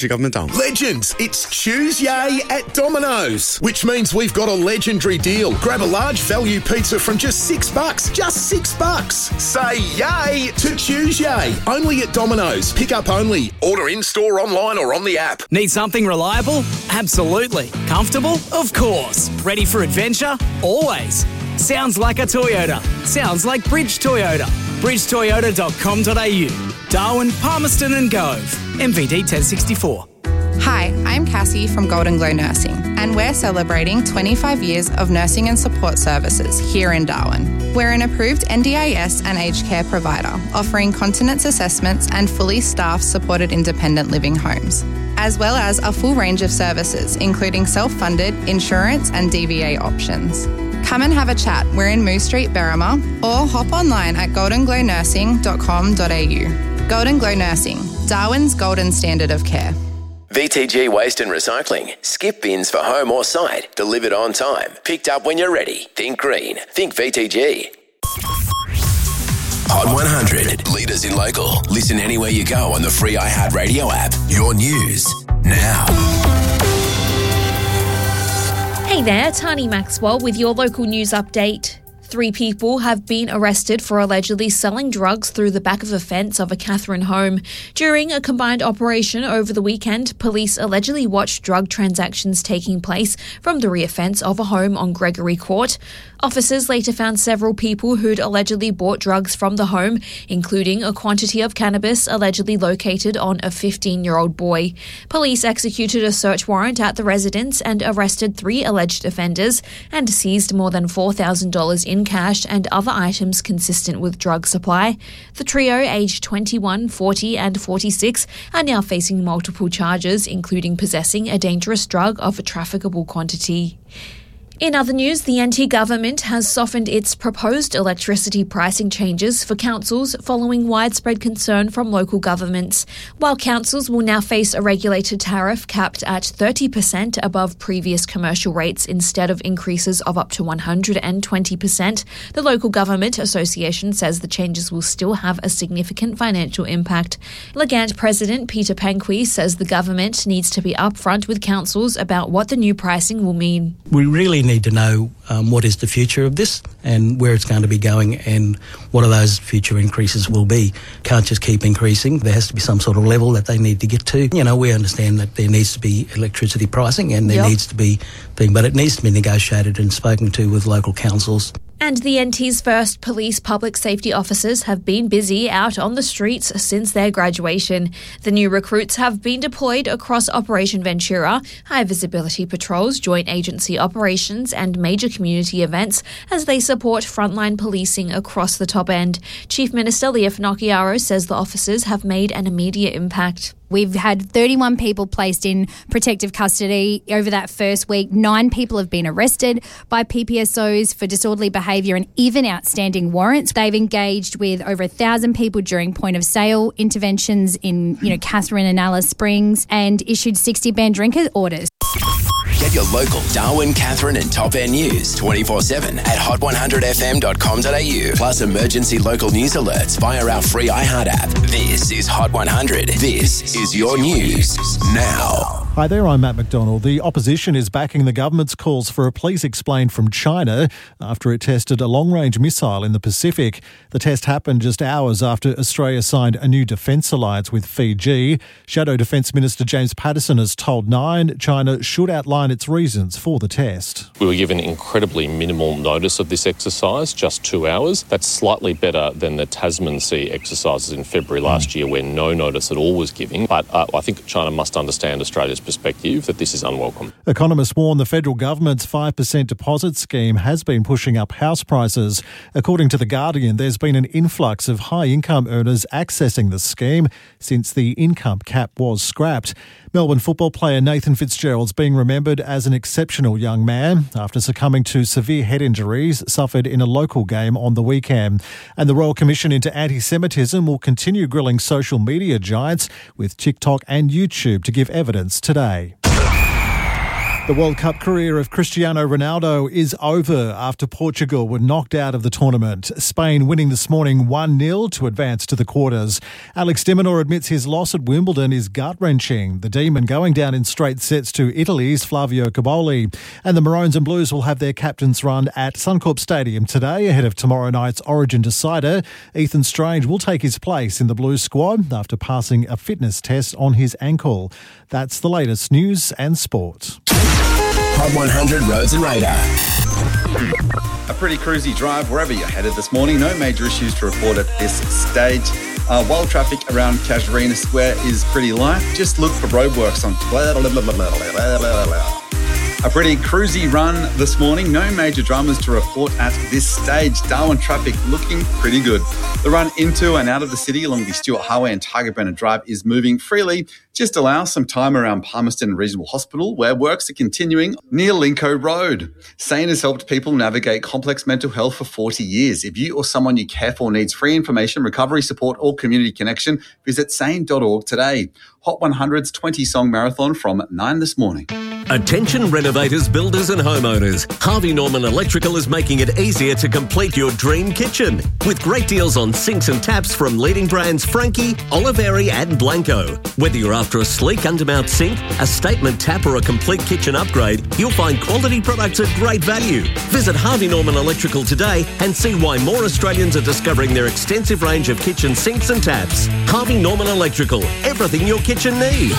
Government down. Legends, it's Choose Yay at Domino's, which means we've got a legendary deal. Grab a large value pizza from just $6. Just $6. Say yay to Choose Yay. Only at Domino's. Pick up only. Order in-store, online or on the app. Need something reliable? Absolutely. Comfortable? Of course. Ready for adventure? Always. Sounds like a Toyota. Sounds like Bridge Toyota. bridgetoyota.com.au. Darwin, Palmerston and Gove. MVD 1064. Hi, I'm Cassie from Golden Glow Nursing, and we're celebrating 25 years of nursing and support services here in Darwin. We're an approved NDIS and aged care provider, offering continence assessments and fully staffed supported independent living homes, as well as a full range of services, including self-funded, insurance and DVA options. Come and have a chat. We're in Moose Street, Berrima, or hop online at goldenglow.nursing.com.au. Golden Glow Nursing, Darwin's golden standard of care. VTG Waste and Recycling. Skip bins for home or site. Delivered on time. Picked up when you're ready. Think green. Think VTG. Hot 100. Leaders in local. Listen anywhere you go on the free iHeartRadio app. Your news now. Hey there, Tani Maxwell with your local news update. 3 people have been arrested for allegedly selling drugs through the back of a fence of a Katherine home. During a combined operation over the weekend, police allegedly watched drug transactions taking place from the rear fence of a home on Gregory Court. Officers later found several people who'd allegedly bought drugs from the home, including a quantity of cannabis allegedly located on a 15-year-old boy. Police executed a search warrant at the residence and arrested 3 alleged offenders and seized more than $4,000 in cash and other items consistent with drug supply. The trio, aged 21, 40 and 46, are now facing multiple charges, including possessing a dangerous drug of a trafficable quantity. In other news, the NT government has softened its proposed electricity pricing changes for councils following widespread concern from local governments. While councils will now face a regulated tariff capped at 30% above previous commercial rates instead of increases of up to 120%, the Local Government Association says the changes will still have a significant financial impact. Legant President Peter Panqui says the government needs to be upfront with councils about what the new pricing will mean. We really need to know what is the future of this and where it's going to be going and what are those future increases will be. Can't just keep increasing. There has to be some sort of level that they need to get to. You know, we understand that there needs to be electricity pricing and there needs to be thing, but it needs to be negotiated and spoken to with local councils. And the NT's first police public safety officers have been busy out on the streets since their graduation. The new recruits have been deployed across Operation Ventura, high visibility patrols, joint agency operations and major community events as they support frontline policing across the top end. Chief Minister Leah Finocchiaro says the officers have made an immediate impact. We've had 31 people placed in protective custody over that first week. 9 people have been arrested by PPSOs for disorderly behaviour and even outstanding warrants. They've engaged with over 1,000 people during point of sale interventions in, Katherine and Alice Springs and issued 60 banned drinker orders. Get your local Darwin, Katherine and Top End news 24/7 at hot100fm.com.au. Plus emergency local news alerts via our free iHeart app. This is Hot 100. This is your news now. Hi there, I'm Matt McDonald. The opposition is backing the government's calls for a please explain from China after it tested a long-range missile in the Pacific. The test happened just hours after Australia signed a new defence alliance with Fiji. Shadow Defence Minister James Patterson has told Nine China should outline its reasons for the test. We were given incredibly minimal notice of this exercise, just 2 hours. That's slightly better than the Tasman Sea exercises in February last year where no notice at all was given. But I think China must understand Australia's perspective that this is unwelcome. Economists warn the federal government's 5% deposit scheme has been pushing up house prices. According to The Guardian, there's been an influx of high-income earners accessing the scheme since the income cap was scrapped. Melbourne football player Nathan Fitzgerald's being remembered as an exceptional young man after succumbing to severe head injuries suffered in a local game on the weekend. And the Royal Commission into Anti-Semitism will continue grilling social media giants with TikTok and YouTube to give evidence today. The World Cup career of Cristiano Ronaldo is over after Portugal were knocked out of the tournament. Spain winning this morning 1-0 to advance to the quarters. Alex de Minaur admits his loss at Wimbledon is gut-wrenching. The Demon going down in straight sets to Italy's Flavio Cobolli. And the Maroons and Blues will have their captain's run at Suncorp Stadium today ahead of tomorrow night's Origin decider. Ethan Strange will take his place in the Blues squad after passing a fitness test on his ankle. That's the latest news and sport. Hot 100 Roads and Radar. A pretty cruisy drive wherever you're headed this morning. No major issues to report at this stage. While traffic around Casuarina Square is pretty light, just look for roadworks on... A pretty cruisy run this morning. No major dramas to report at this stage. Darwin traffic looking pretty good. The run into and out of the city along the Stewart Highway and Tiger Brenner Drive is moving freely. Just allow some time around Palmerston Regional Hospital, where works are continuing near Linco Road. SANE has helped people navigate complex mental health for 40 years. If you or someone you care for needs free information, recovery support or community connection, visit sane.org today. Hot 100's 20-song marathon from 9 this morning. Attention renovators, builders and homeowners. Harvey Norman Electrical is making it easier to complete your dream kitchen. With great deals on sinks and taps from leading brands Frankie, Oliveri and Blanco. Whether you're after a sleek undermount sink, a statement tap or a complete kitchen upgrade, you'll find quality products at great value. Visit Harvey Norman Electrical today and see why more Australians are discovering their extensive range of kitchen sinks and taps. Harvey Norman Electrical. Everything your kitchen needs.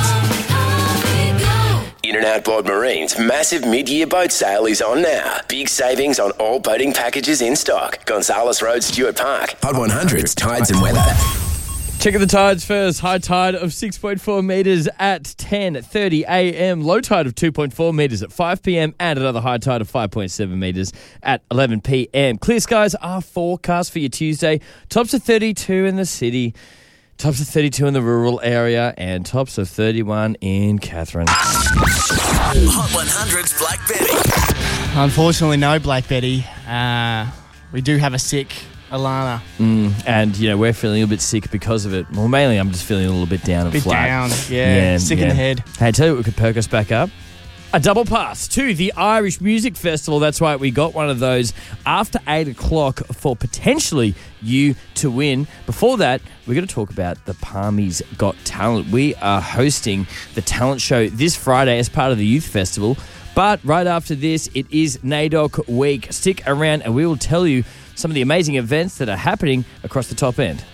In and Outboard Marine's massive mid-year boat sale is on now. Big savings on all boating packages in stock. Gonzales Road, Stuart Park. Hot 100's Tides and Weather. Check the tides first. High tide of 6.4 metres at 10:30 a.m. Low tide of 2.4 metres at 5 p.m. and another high tide of 5.7 metres at 11 p.m. Clear skies are forecast for your Tuesday. Tops of 32 in the city. Tops of 32 in the rural area and tops of 31 in Katherine. Hot 100's Black Betty. Unfortunately, no Black Betty. We do have a sick Alana. And, you know, we're feeling a bit sick because of it. Well, mainly I'm just feeling a little bit down and flat. Down, yeah. Sick in the head. Hey, I tell you what could perk us back up. A double pass to the Irish Music Festival. That's right, we got one of those after 8 o'clock for potentially you to win. Before that, we're going to talk about the Palmies Got Talent. We are hosting the talent show this Friday as part of the Youth Festival. But right after this, it is NAIDOC Week. Stick around and we will tell you some of the amazing events that are happening across the top end.